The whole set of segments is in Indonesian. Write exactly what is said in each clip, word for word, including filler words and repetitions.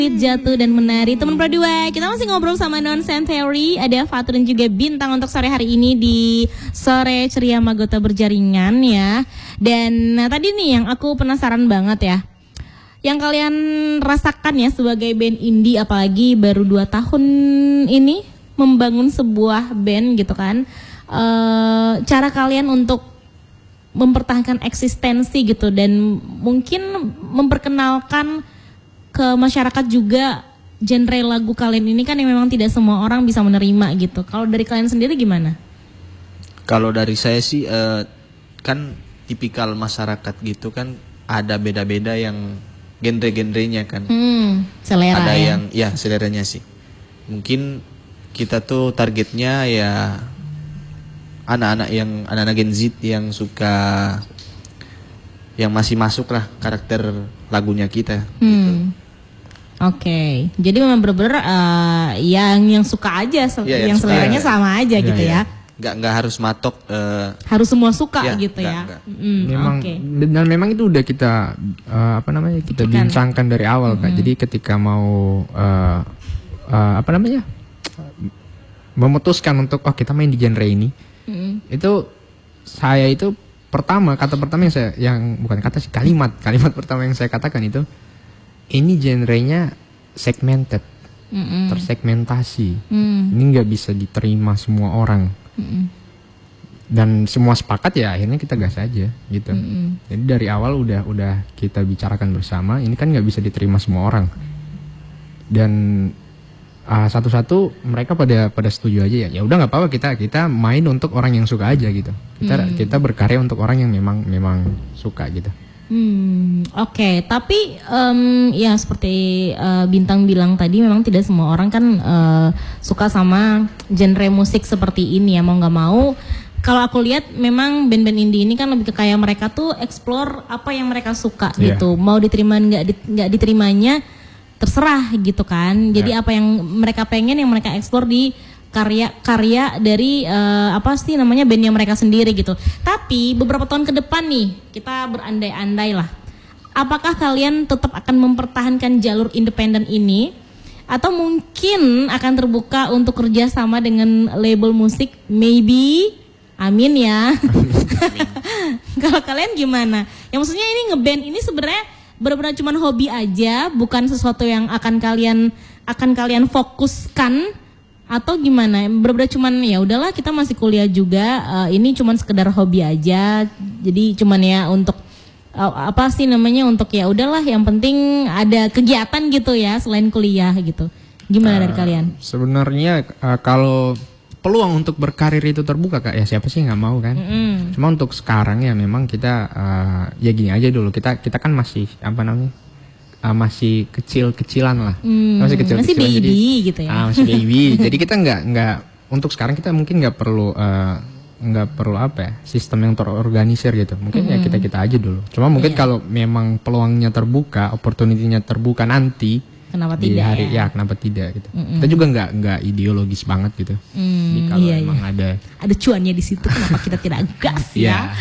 Jatuh dan Menari. Teman berdua, kita masih ngobrol sama Nonsense Theory. Ada Fatur dan juga Bintang untuk sore hari ini di Sore Ceria Magota Berjaringan ya. Dan nah, tadi nih yang aku penasaran banget ya, yang kalian rasakan ya sebagai band indie, apalagi baru dua tahun ini membangun sebuah band gitu kan. E, cara kalian untuk mempertahankan eksistensi gitu dan mungkin memperkenalkan ke masyarakat juga genre lagu kalian ini kan yang memang tidak semua orang bisa menerima gitu. Kalau dari kalian sendiri gimana? Kalau dari saya sih uh, kan tipikal masyarakat gitu kan ada beda-beda yang genre-genrenya kan. Hmm, selera ada ya? yang ya seleranya sih. Mungkin kita tuh targetnya ya anak-anak yang anak-anak Gen Z yang suka, yang masih masuk lah karakter lagunya kita. Hmm. Gitu. Oke, okay. Jadi memang bener-bener uh, yang yang suka aja, ya, yang, yang seleranya ya, sama aja ya, gitu ya. ya. Nggak nggak harus matok. Uh, harus semua suka ya, gitu enggak, ya. Enggak. Mm, memang okay. Dan memang itu udah kita uh, apa namanya kita Bukan. bincangkan dari awal mm-hmm. Kak. Jadi ketika mau uh, uh, apa namanya memutuskan untuk oh kita main di genre ini, mm-hmm. itu saya itu pertama kata pertama yang saya yang bukan kata sih kalimat kalimat pertama yang saya katakan itu, ini genrenya segmented, mm-mm. tersegmentasi. Mm. Ini nggak bisa diterima semua orang. Mm-mm. Dan semua sepakat ya akhirnya kita gas aja gitu. Mm-mm. Jadi dari awal udah udah kita bicarakan bersama. Ini kan nggak bisa diterima semua orang. Dan uh, satu-satu mereka pada pada setuju aja ya. Ya udah nggak apa-apa, kita kita main untuk orang yang suka aja gitu. Kita mm. kita berkarya untuk orang yang memang memang suka gitu. Hmm, oke. Okay. Tapi um, ya seperti uh, Bintang bilang tadi, memang tidak semua orang kan uh, suka sama genre musik seperti ini ya, mau nggak mau. Kalau aku lihat memang band-band indie ini kan lebih ke kayak mereka tuh explore apa yang mereka suka yeah. gitu. Mau diterima nggak di, nggak diterimanya terserah gitu kan. Jadi yeah. apa yang mereka pengen yang mereka explore di karya-karya dari uh, apa sih namanya bandnya mereka sendiri gitu. Tapi beberapa tahun ke depan nih kita berandai-andai lah. Apakah kalian tetap akan mempertahankan jalur independen ini atau mungkin akan terbuka untuk kerjasama dengan label musik? Maybe, amin ya. Kalau kalian gimana? Ya maksudnya ini ngeband ini sebenarnya benar-benar cuma hobi aja, bukan sesuatu yang akan kalian akan kalian fokuskan. Atau gimana? Bener-bener cuman ya udahlah kita masih kuliah juga, uh, ini cuman sekedar hobi aja. Jadi cuman ya untuk uh, apa sih namanya untuk ya udahlah yang penting ada kegiatan gitu ya selain kuliah gitu. Gimana uh, dari kalian? Sebenarnya uh, kalau peluang untuk berkarir itu terbuka Kak, ya siapa sih nggak mau kan? Mm-hmm. Cuma untuk sekarang ya memang kita uh, ya gini aja dulu, kita kita kan masih apa namanya? Uh, masih kecil-kecilan lah, hmm, masih kecil-kecilan, masih baby jadi, gitu ya, uh, masih baby. Jadi kita nggak nggak untuk sekarang kita mungkin nggak perlu nggak uh, perlu apa ya sistem yang terorganisir gitu. Mungkin hmm. ya kita kita aja dulu. Cuma mungkin yeah. kalau memang peluangnya terbuka, opportunity-nya terbuka nanti, kenapa di tidak? Hari, ya? ya kenapa tidak gitu. Mm-mm. Kita juga nggak nggak ideologis banget gitu. Mm, jadi kalau iya, memang iya. ada ada cuannya di situ, kenapa kita tidak gas ya?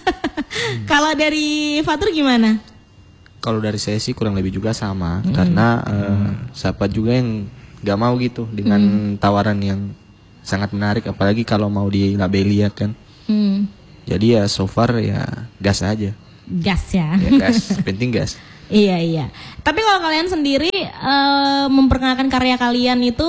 Kalau dari Fatur gimana? Kalau dari saya sih kurang lebih juga sama, mm. karena uh, siapa juga yang gak mau gitu dengan mm. tawaran yang sangat menarik, apalagi kalau mau dilabeli ya kan. Mm. Jadi ya so far ya gas aja. Gas ya. Ya gas, penting gas. Iya iya. Tapi kalau kalian sendiri uh, memperkenalkan karya kalian itu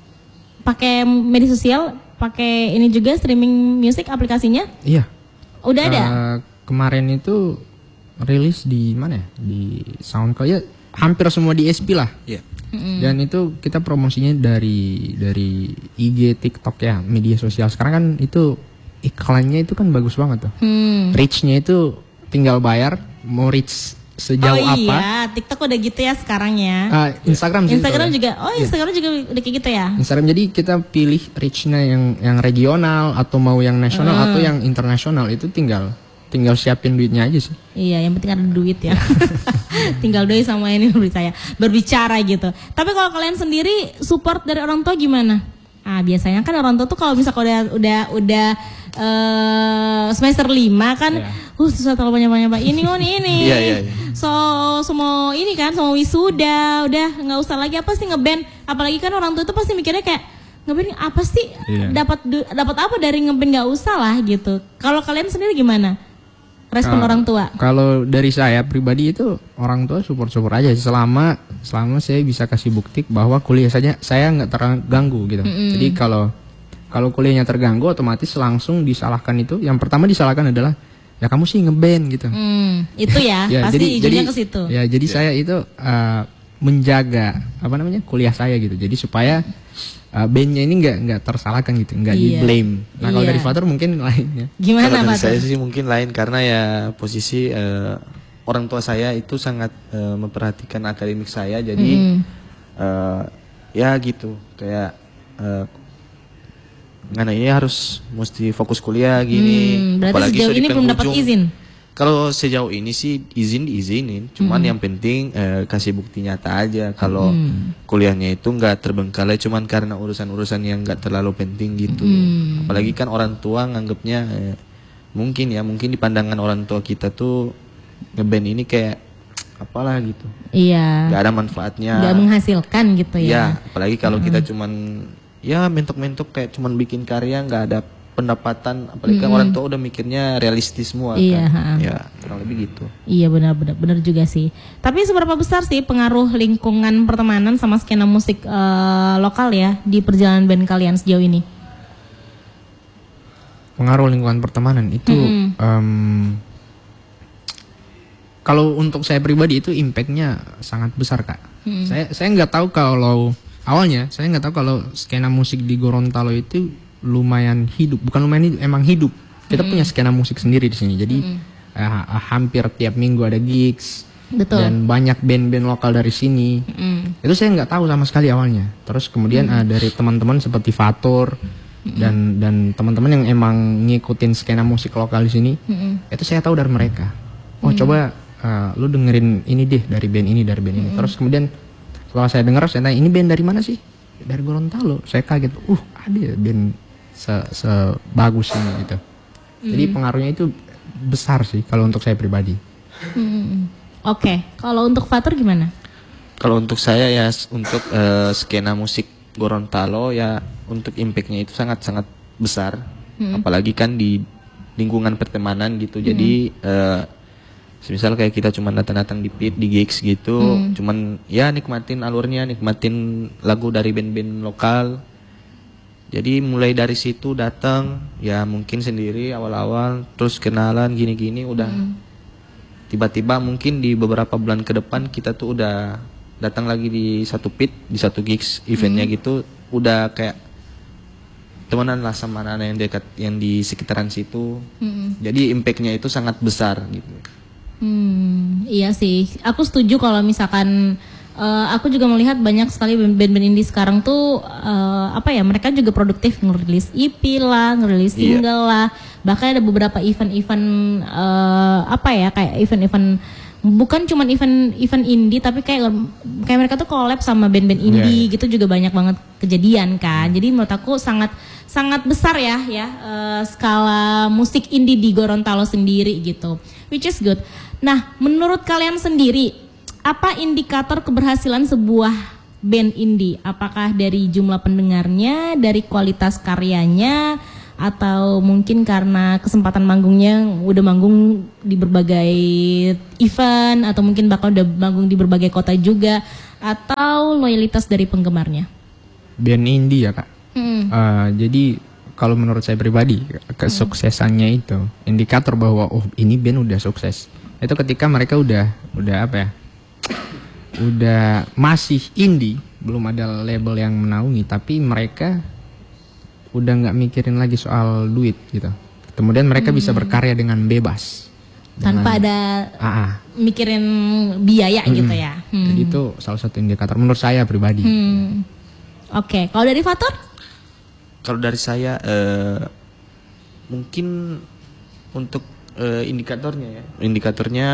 pakai media sosial, pakai ini juga streaming music aplikasinya? Iya. Udah ada? Uh, kemarin itu rilis di mana ya? Di SoundCloud ya, hampir semua di S P lah. Iya. Mm-hmm. Dan itu kita promosinya dari dari I G, TikTok ya, media sosial. Sekarang kan itu iklannya itu kan bagus banget tuh. Hmm. Reach-nya itu tinggal bayar, mau reach sejauh oh, apa. Oh iya, TikTok udah gitu ya sekarang ya. Uh, Instagram sih. Instagram juga. Oh, Instagram yeah. juga udah kayak gitu ya. Instagram, jadi kita pilih reach-nya yang yang regional atau mau yang nasional hmm. atau yang internasional, itu tinggal tinggal siapin duitnya aja sih. Iya, yang penting ada duit ya. Tinggal doi sama ini saya berbicara gitu. Tapi kalau kalian sendiri support dari orang tua gimana? Ah, biasanya kan orang tua tuh kalau misalnya udah udah udah uh, semester lima kan yeah. uh susah terlalu banyak-banyak Pak. Ini oh ini. Iya, iya, iya. So semua ini kan semua wisuda udah nggak usah lagi apa sih ngeband. Apalagi kan orang tua itu pasti mikirnya kayak ngeband apa sih? Iya. Dapat dapat apa dari ngeband, nggak usah lah gitu. Kalau kalian sendiri gimana? Respon Nah, orang tua? Kalau dari saya pribadi itu orang tua support-support aja sih, selama selama saya bisa kasih bukti bahwa kuliah saja saya nggak terganggu gitu. Mm-mm. Jadi kalau kalau kuliahnya terganggu otomatis langsung disalahkan itu. Yang pertama disalahkan adalah ya kamu sih ngeband gitu. Hmm, itu ya, Ya, pasti jadi ujungnya jadi ke situ. ya jadi saya itu uh, menjaga apa namanya kuliah saya gitu. Jadi supaya uh, bandnya ini nggak nggak tersalahkan gitu, nggak Iya. di blame. Nah kalau Iya. dari Fatur mungkin lainnya. Gimana Kalau dari Pak? saya sih mungkin lain karena ya posisi eh, orang tua saya itu sangat eh, memperhatikan akademik saya, jadi Mm. eh, ya gitu kayak eh, ngana ini harus mesti fokus kuliah gini. Hmm, berarti Apalagi sejauh so di ini belum dapat penghujung. izin. Kalau sejauh ini sih izin diizinin, cuman yang penting eh, kasih bukti nyata aja kalau kuliahnya itu nggak terbengkalai cuman karena urusan-urusan yang nggak terlalu penting gitu. Apalagi kan orang tua nganggapnya eh, mungkin ya mungkin di pandangan orang tua kita tuh ngeband ini kayak apalah gitu, Iya. nggak ada manfaatnya. Nggak menghasilkan gitu Ya, ya. apalagi kalau kita cuman ya mentok-mentok kayak cuman bikin karya nggak ada pendapatan, apalagi kan orang tua udah mikirnya realistis semua Iya, kan. ha. Ya, kurang lebih gitu. Iya benar-benar benar juga sih. Tapi seberapa besar sih pengaruh lingkungan pertemanan sama skena musik eh, lokal ya di perjalanan band kalian sejauh ini? Pengaruh lingkungan pertemanan itu Mm-mm. em, kalau untuk saya pribadi itu impactnya sangat besar kak. Saya saya nggak tahu kalau awalnya saya nggak tahu kalau skena musik di Gorontalo itu lumayan hidup, bukan lumayan hidup, emang hidup. Kita punya skena musik sendiri di sini. Jadi eh, hampir tiap minggu ada gigs. Betul. Dan banyak band-band lokal dari sini. Mm. Itu saya nggak tahu sama sekali awalnya. Terus kemudian eh, dari teman-teman seperti Fatur dan dan teman-teman yang emang ngikutin skena musik lokal di sini, itu saya tahu dari mereka. Oh coba eh, lu dengerin ini deh dari band ini dari band ini. Terus kemudian setelah saya dengar saya tanya ini band dari mana sih? Dari Gorontalo. Saya kaget. Uh ada ya band se sebagus ini gitu. Jadi pengaruhnya itu besar sih kalau untuk saya pribadi. Hmm. Oke, kalau untuk Fatur gimana? Kalau untuk saya ya s- untuk eh, skena musik Gorontalo ya untuk impactnya itu sangat-sangat besar. Apalagi kan di lingkungan pertemanan gitu. Jadi eh, semisal kayak kita cuma datang-datang di pit, di gigs gitu, cuman ya nikmatin alurnya, nikmatin lagu dari band-band lokal. Jadi mulai dari situ datang ya mungkin sendiri awal-awal, terus kenalan gini-gini udah tiba-tiba mungkin di beberapa bulan ke depan kita tuh udah datang lagi di satu pit, di satu gigs eventnya gitu, udah kayak temenan lah sama anak-anak yang dekat yang di sekitaran situ. Jadi impactnya itu sangat besar gitu. Hmm, iya sih. Aku setuju kalau misalkan eh, aku juga melihat banyak sekali band-band indie sekarang tuh eh, apa ya, mereka juga produktif ngerilis E P lah, ngerilis Iya. single lah. Bahkan ada beberapa event-event eh, apa ya, kayak event-event bukan cuma event-event indie tapi kayak kayak mereka tuh collab sama band-band indie gitu juga banyak banget kejadian kan. Jadi menurut aku sangat sangat besar ya ya eh, skala musik indie di Gorontalo sendiri gitu. Which is good. Nah, menurut kalian sendiri apa indikator keberhasilan sebuah band indie? Apakah dari jumlah pendengarnya, dari kualitas karyanya, atau mungkin karena kesempatan manggungnya udah manggung di berbagai event, atau mungkin bakal udah manggung di berbagai kota juga, atau loyalitas dari penggemarnya? Band indie ya kak. Hmm. Eh, jadi kalau menurut saya pribadi kesuksesannya itu indikator bahwa oh ini band udah sukses. Itu ketika mereka udah udah apa ya? Udah masih indie, belum ada label yang menaungi, tapi mereka udah nggak mikirin lagi soal duit gitu. Kemudian mereka bisa berkarya dengan bebas. Tanpa ada Ah, ah. mikirin biaya gitu ya. Hmm. Jadi itu salah satu indikator menurut saya pribadi. Hmm. Oke, kalau dari Fatur? Kalau dari saya eh, mungkin untuk eh, indikatornya ya, indikatornya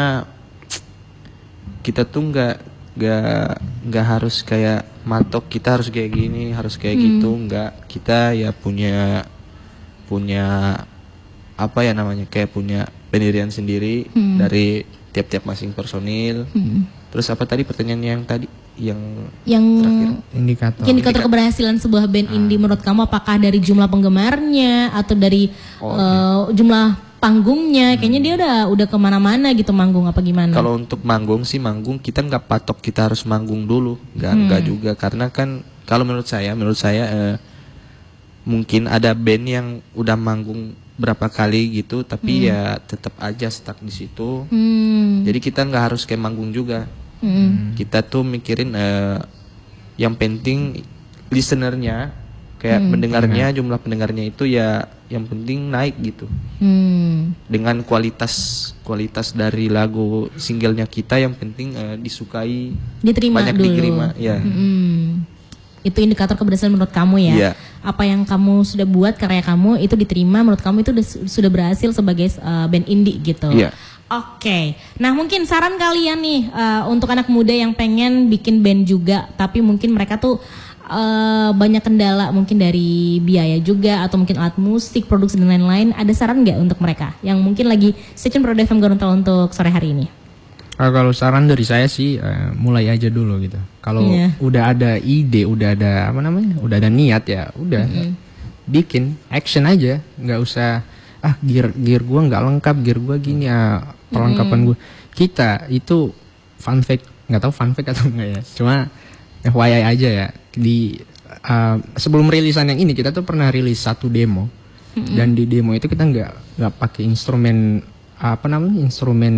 kita tuh nggak nggak nggak harus kayak matok kita harus kayak gini, harus kayak gitu, nggak. Kita ya punya punya apa ya namanya, kayak punya pendirian sendiri hmm. dari tiap-tiap masing personil. Hmm. Terus apa tadi pertanyaan yang tadi yang yang terakhir? Indikator. Indikator keberhasilan sebuah band ah. indie menurut kamu apakah dari jumlah penggemarnya atau dari oh, uh, okay. jumlah panggungnya? Hmm. Kayaknya dia udah udah kemana-mana gitu manggung apa gimana? Kalau untuk manggung sih manggung kita nggak patok kita harus manggung dulu, nggak hmm. nggak juga karena kan kalau menurut saya menurut saya uh, mungkin ada band yang udah manggung berapa kali gitu tapi hmm. ya tetap aja stuck di situ. Hmm. Jadi kita nggak harus kayak manggung juga. Hmm. Kita tuh mikirin uh, yang penting listenernya kayak hmm. pendengarnya hmm. jumlah pendengarnya itu ya yang penting naik gitu. Hmm. Dengan kualitas kualitas dari lagu singlenya kita yang penting uh, disukai, diterima banyak dulu. diterima ya. Hmm. Itu indikator keberhasilan menurut kamu ya. Yeah. Apa yang kamu sudah buat karya kamu itu diterima menurut kamu itu sudah berhasil sebagai uh, band indie gitu. Yeah. Oke, okay. Nah mungkin saran kalian nih uh, untuk anak muda yang pengen bikin band juga, tapi mungkin mereka tuh uh, banyak kendala mungkin dari biaya juga atau mungkin alat musik, produksi dan lain-lain. Ada saran nggak untuk mereka yang mungkin lagi stay tune Prod F M Gorontalo untuk sore hari ini? Uh, kalau saran dari saya sih uh, mulai aja dulu gitu. Kalau yeah. udah ada ide, udah ada apa namanya, udah ada niat ya, udah mm-hmm. bikin action aja, nggak usah ah gear gear gue nggak lengkap, gear gue gini ya perlengkapan mm. gue. Kita itu fun fact, nggak tahu fun fact atau enggak ya, cuma F Y I aja ya. Di uh, sebelum rilisan yang ini kita tuh pernah rilis satu demo mm-hmm. dan di demo itu kita nggak nggak pakai instrumen apa namanya instrumen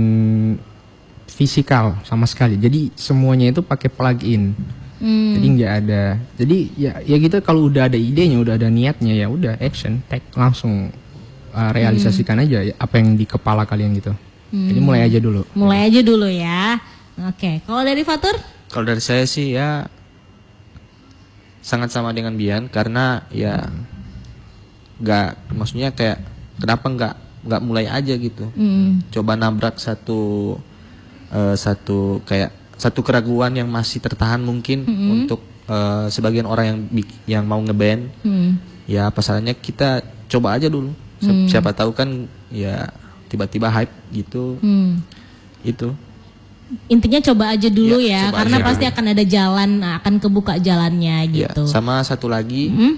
fisikal sama sekali. Jadi semuanya itu pakai plug-in. Hmm. Jadi nggak ada. Jadi ya ya gitu kalau udah ada idenya, udah ada niatnya ya udah action, take langsung uh, realisasikan hmm. aja ya, apa yang di kepala kalian gitu. Hmm. Jadi mulai aja dulu. Mulai aja dulu ya. Oke, kalau dari Fatur? Kalau dari saya sih ya sangat sama dengan Bian karena ya nggak maksudnya kayak kenapa nggak nggak mulai aja gitu. Hmm. Coba nabrak satu Uh, satu kayak satu keraguan yang masih tertahan mungkin mm-hmm. untuk uh, sebagian orang yang yang mau ngeband mm. ya apa salahnya kita coba aja dulu si- mm. siapa tahu kan ya tiba-tiba hype gitu mm. itu intinya coba aja dulu ya, ya karena aja. Pasti akan ada jalan akan kebuka jalannya gitu ya, sama satu lagi mm-hmm.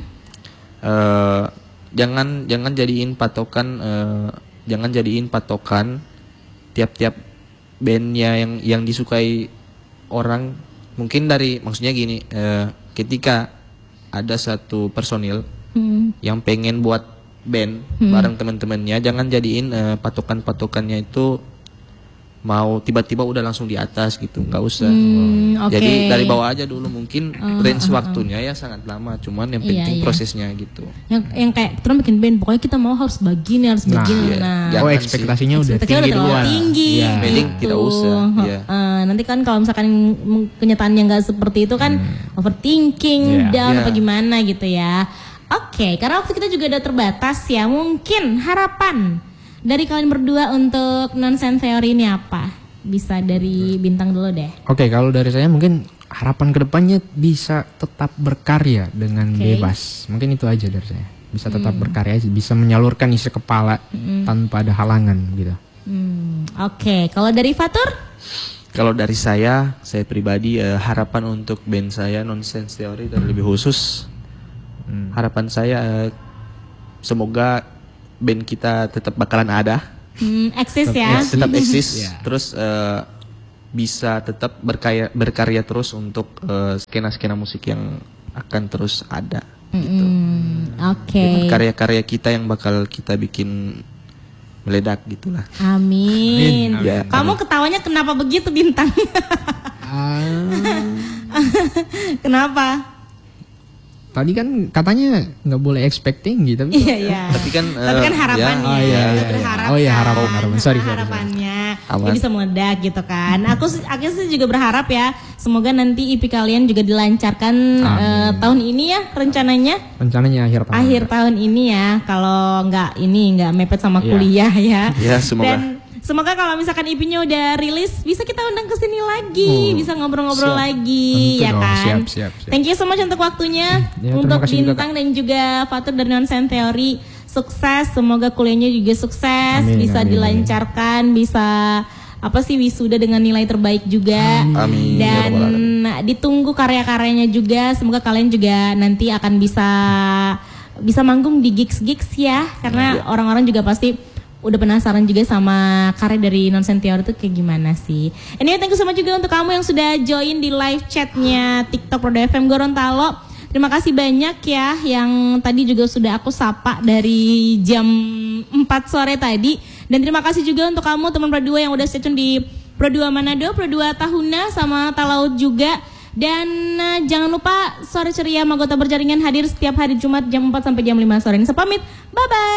uh, jangan jangan jadiin patokan uh, jangan jadiin patokan tiap-tiap bandnya yang yang disukai orang mungkin dari maksudnya gini eh, ketika ada satu personil hmm. yang pengen buat band hmm. bareng teman-temannya jangan jadiin eh, patokan-patokannya itu mau tiba-tiba udah langsung di atas gitu nggak usah hmm, okay. Jadi dari bawah aja dulu mungkin uh, range uh, uh, waktunya ya sangat lama cuman yang penting iya, iya. prosesnya gitu yang yang kayak terus bikin band pokoknya kita mau harus begini harus nah, begini nah, nah. Oh ekspektasinya udah tinggi udah terlalu tinggi ya. Mending gitu. Tidak usah ya. uh, nanti kan kalau misalkan kenyataannya nggak seperti itu kan hmm. overthinking yeah. down yeah. apa gimana gitu ya. Oke okay, karena waktu kita juga udah terbatas ya mungkin harapan dari kalian berdua untuk Nonsense Theory ini apa? Bisa dari Bintang dulu deh. Oke, okay, kalau dari saya mungkin harapan kedepannya bisa tetap berkarya dengan okay. bebas. Mungkin itu aja dari saya. Bisa tetap hmm. berkarya, bisa menyalurkan isi kepala hmm. tanpa ada halangan gitu. Hmm. Oke, okay. Kalau dari Fatur? Kalau dari saya, saya pribadi uh, harapan untuk band saya Nonsense Theory dan lebih khusus hmm. harapan saya uh, semoga band kita tetap bakalan ada, hmm, eksis ya, tetap eksis, yeah. terus uh, bisa tetap berkarya berkarya terus untuk uh, skena-skena musik yang akan terus ada. Mm-hmm. Gitu. Oke. Okay. Karya-karya kita yang bakal kita bikin meledak gitulah. Amin. Amin. Ya, Kamu amin. Ketawanya kenapa begitu Bintang? Kenapa? Tadi kan katanya nggak boleh expecting gitu. Iya iya. Tapi kan, uh, tapi kan harapannya. Ya, oh iya iya. Berharap Oh iya harapan kan, harapan. Sorry sorry. Harapannya jadi bisa meledak gitu kan. Aku aku sih juga berharap ya. Semoga nanti I P kalian juga dilancarkan uh, tahun ini ya rencananya. Rencananya akhir tahun. Akhir tahun ini ya. Kalau nggak ini nggak mepet sama yeah. kuliah ya. Ya semoga. Dan semoga kalau misalkan I P-nya udah rilis bisa kita undang ke sini lagi, oh, bisa ngobrol-ngobrol siap. lagi. Tentu ya dong, kan. Siap, siap, siap. Thank you so much untuk waktunya, ya, untuk Bintang juga, dan juga Fatur dari Nonsense Theory. sukses, semoga kuliahnya juga sukses, Amin, bisa amin, dilancarkan, bisa apa sih wisuda dengan nilai terbaik juga. Amin. Dan Ya Rabbal Alamin. ditunggu karya-karyanya juga, semoga kalian juga nanti akan bisa bisa manggung di gigs-gigs ya, karena orang-orang juga pasti udah penasaran juga sama karya dari Non Sentior itu kayak gimana sih. Anyway, thank you so much juga untuk kamu yang sudah join di live chatnya TikTok Roda F M Gorontalo. Terima kasih banyak ya yang tadi juga sudah aku sapa dari jam empat sore tadi. Dan terima kasih juga untuk kamu teman Pro dua yang udah stay tune di Pro dua Manado, Pro dua Tahuna sama Talaut juga. Dan uh, jangan lupa Sore Ceria Magota Berjaringan hadir setiap hari Jumat jam empat sampai jam lima sore. Ini saya pamit. Bye bye.